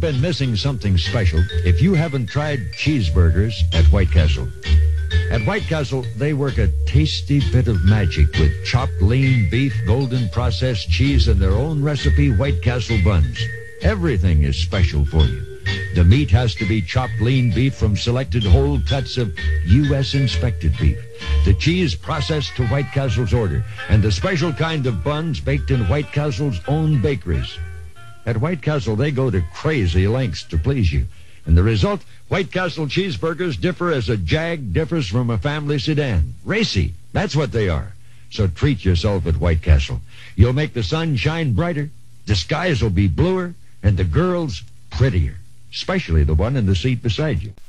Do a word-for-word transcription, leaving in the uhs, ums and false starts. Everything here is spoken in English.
been missing something special if you haven't tried cheeseburgers at White Castle. At White Castle, they work a tasty bit of magic with chopped lean beef, golden processed cheese, and their own recipe White Castle buns. Everything is special for you. The meat has to be chopped lean beef from selected whole cuts of U S inspected beef. The cheese processed to White Castle's order, and the special kind of buns baked in White Castle's own bakeries. At White Castle, they go to crazy lengths to please you. And the result, White Castle cheeseburgers differ as a Jag differs from a family sedan. Racy, that's what they are. So treat yourself at White Castle. You'll make the sun shine brighter, the skies will be bluer, and the girls prettier, especially the one in the seat beside you.